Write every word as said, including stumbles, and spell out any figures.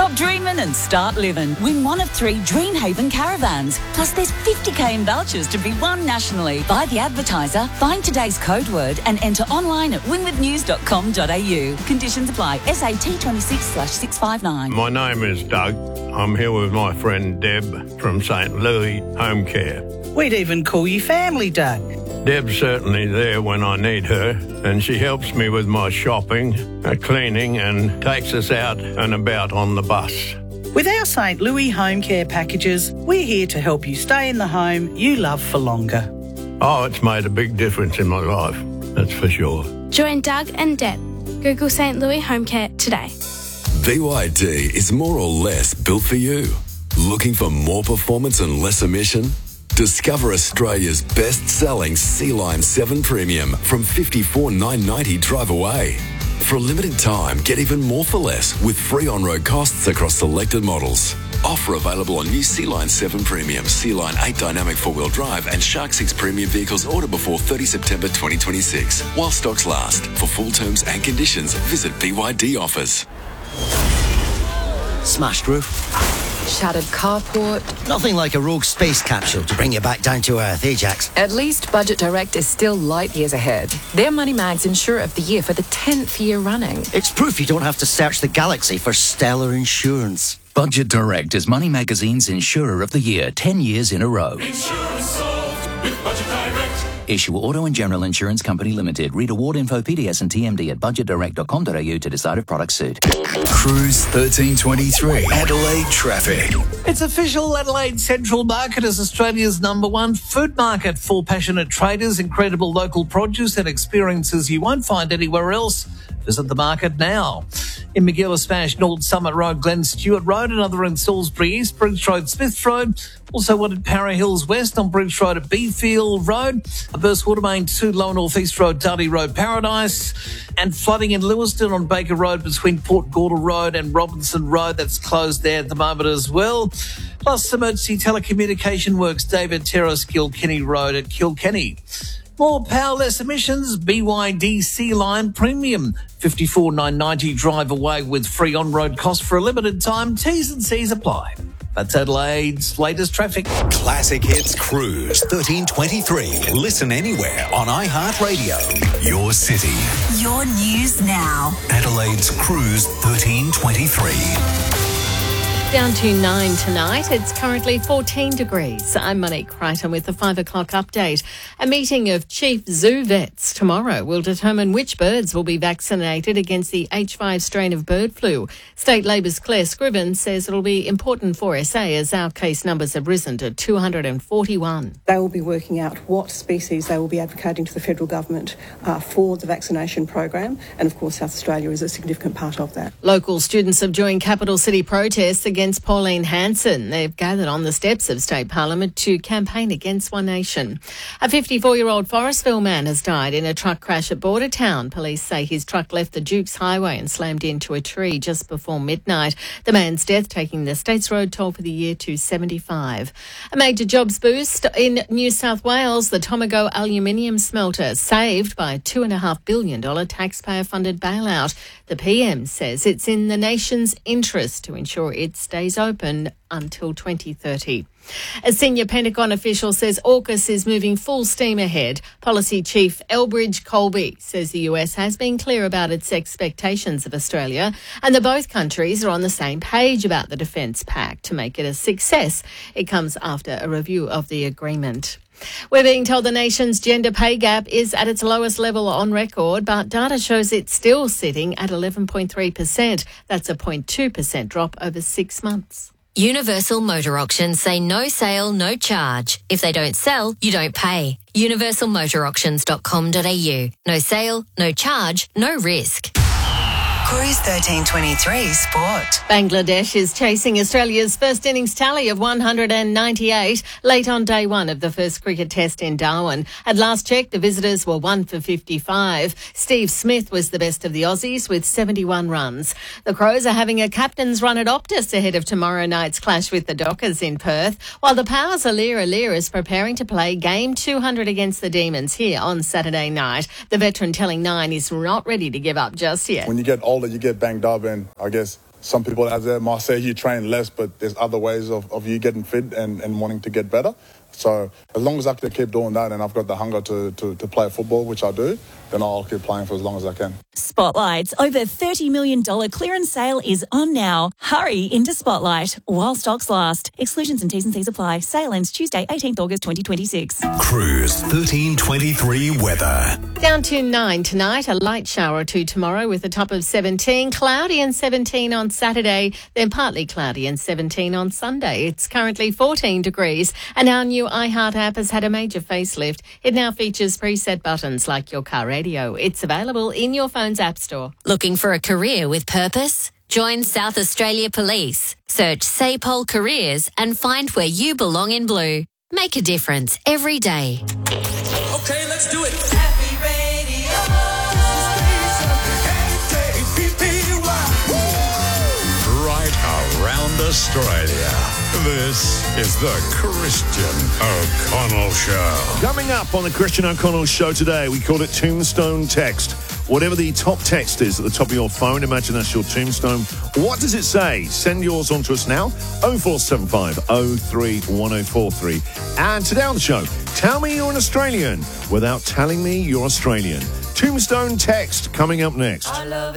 Stop dreaming and start living. Win one of three Dreamhaven caravans. Plus, there's fifty k in vouchers to be won nationally. Buy the advertiser, find today's code word and enter online at winwithnews dot com dot a u. Conditions apply. S A T twenty-six slash six five nine. My name is Doug. I'm here with my friend Deb from Saint Louis Home Care. We'd even call you family, Doug. Deb's certainly there when I need her, and she helps me with my shopping, uh, cleaning, and takes us out and about on the bus. With our Saint Louis Home Care packages, we're here to help you stay in the home you love for longer. Oh, it's made a big difference in my life, that's for sure. Join Doug and Deb. Google Saint Louis Home Care today. B Y D is more or less built for you. Looking for more performance and less emission? Discover Australia's best-selling Sea-Line seven Premium from fifty-four thousand nine hundred ninety dollars drive away. For a limited time, get even more for less with free on-road costs across selected models. Offer available on new Sea-Line seven Premium, Sea-Line eight Dynamic four-wheel drive and Shark six Premium vehicles ordered before thirtieth September twenty twenty-six. While stocks last. For full terms and conditions, visit B Y D Offers. Smashed roof. Shattered carport. Nothing like a rogue space capsule to bring you back down to earth, eh, Jax? At least Budget Direct is still light years ahead. They're Money Mag's Insurer of the Year for the tenth year running. It's proof you don't have to search the galaxy for stellar insurance. Budget Direct is Money Magazine's Insurer of the Year, ten years in a row. Insurance solved with Budget Direct. Issue Auto and General Insurance Company Limited. Read award info, P D S and T M D at budget direct dot com dot a u to decide if products suit. Cruise thirteen twenty-three. Adelaide traffic. It's official. Adelaide Central Market is Australia's number one food market for passionate traders, incredible local produce and experiences you won't find anywhere else. Visit the market now. In Magilla Smash, North Summit Road, Glen Stewart Road, another in Salisbury East, Bruce Road, Smith Road. Also one at Para Hills West on Bruce Road at Beefield Road. A burst water main to Lower North East Road, Dudley Road, Paradise. And flooding in Lewiston on Baker Road between Port Gorda Road and Robinson Road. That's closed there at the moment as well. Plus emergency telecommunication works, David Terrace, Kilkenny Road at Kilkenny. More power, less emissions, B Y D Sea-Line Premium. fifty-four thousand nine hundred ninety dollars drive away with free on-road costs for a limited time. T's and C's apply. That's Adelaide's latest traffic. Classic Hits Cruise thirteen twenty-three. Listen anywhere on iHeartRadio. Your city. Your news now. Adelaide's Cruise thirteen twenty-three. Down to nine tonight. It's currently fourteen degrees. I'm Monique Crichton with the five o'clock update. A meeting of chief zoo vets tomorrow will determine which birds will be vaccinated against the H five strain of bird flu. State Labor's Claire Scriven says it'll be important for S A as our case numbers have risen to two hundred forty-one. They will be working out what species they will be advocating to the federal government uh, for the vaccination program. And of course, South Australia is a significant part of that. Local students have joined capital city protests against Against Pauline Hanson. They've gathered on the steps of State Parliament to campaign against One Nation. A fifty-four-year-old Forestville man has died in a truck crash at Bordertown. Police say his truck left the Dukes Highway and slammed into a tree just before midnight. The man's death taking the state's road toll for the year to seventy-five. A major jobs boost in New South Wales. The Tomago aluminium smelter saved by a two point five billion dollars taxpayer-funded bailout. The P M says it's in the nation's interest to ensure it stays open until twenty thirty. A senior Pentagon official says AUKUS is moving full steam ahead. Policy Chief Elbridge Colby says the U S has been clear about its expectations of Australia and that both countries are on the same page about the Defence Pact to make it a success. It comes after a review of the agreement. We're being told the nation's gender pay gap is at its lowest level on record, but data shows it's still sitting at eleven point three percent. That's a zero point two percent drop over six months. Universal Motor Auctions say no sale, no charge. If they don't sell, you don't pay. universal motor auctions dot com dot a u. No sale, no charge, no risk. Cruise thirteen twenty-three Sport. Bangladesh is chasing Australia's first innings tally of one hundred ninety-eight late on day one of the first cricket test in Darwin. At last check, the visitors were one for fifty-five. Steve Smith was the best of the Aussies with seventy-one runs. The Crows are having a captain's run at Optus ahead of tomorrow night's clash with the Dockers in Perth, while the Powers Alira Alira is preparing to play game two hundred against the Demons here on Saturday night. The veteran telling Nine is not ready to give up just yet. When you get older, you get banged up, and I guess some people out there might say you train less, but there's other ways of, of you getting fit and, and wanting to get better. So as long as I can keep doing that and I've got the hunger to, to, to play football, which I do, then I'll keep playing for as long as I can. Spotlight's over thirty million dollars clearance sale is on now. Hurry into Spotlight while stocks last. Exclusions and T's and C's apply. Sale ends Tuesday, eighteenth August twenty twenty-six. Cruise thirteen twenty-three weather. Down to nine tonight, a light shower or two tomorrow with a top of seventeen. Cloudy and seventeen on Saturday, then partly cloudy and seventeen on Sunday. It's currently fourteen degrees and our new iHeart app has had a major facelift. It now features preset buttons like your car radio. It's available in your phone's app store. Looking for a career with purpose? Join South Australia Police. Search SAPOL Careers and find where you belong in blue. Make a difference every day. Okay, let's do it. Happy Radio. Right around Australia. This is the Christian O'Connell Show. Coming up on the Christian O'Connell Show today, we call it Tombstone Text. Whatever the top text is at the top of your phone, imagine that's your tombstone. What does it say? Send yours on to us now, oh four seven five, oh three one oh four three. And today on the show, tell me you're an Australian without telling me you're Australian. Tombstone Text coming up next.